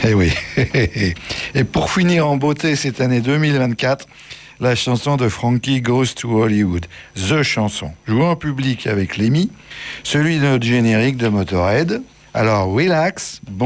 Eh oui. Et pour finir en beauté cette année 2024, la chanson de Frankie Goes to Hollywood, The Chanson, jouée en public avec Lemmy, celui de notre générique de Motorhead. Alors relax, bon